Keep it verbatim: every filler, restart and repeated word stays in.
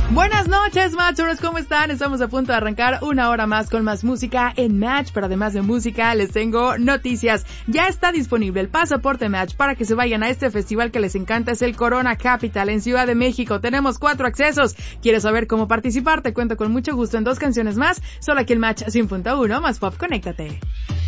Buenas noches, Matchers, ¿cómo están? Estamos a punto de arrancar una hora más con más música en Match, pero además de música les tengo noticias. Ya está disponible el pasaporte Match para que se vayan a este festival que les encanta, es el Corona Capital en Ciudad de México. Tenemos cuatro accesos. ¿Quieres saber cómo participar? Te cuento con mucho gusto en dos canciones más, solo aquí en Match cien punto uno, más pop, conéctate.